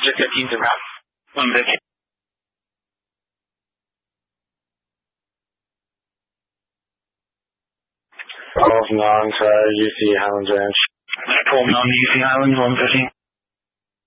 Project 15 to route 150. Paul from Long, UC Highlands Ranch. Paul Mountain, UC Highlands 115.